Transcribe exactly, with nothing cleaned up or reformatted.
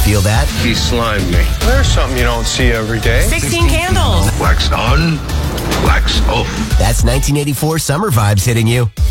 Feel that? He slimed me. There's something you don't see every day. sixteen candles. Wax on, wax off. That's nineteen eighty-four summer vibes hitting you.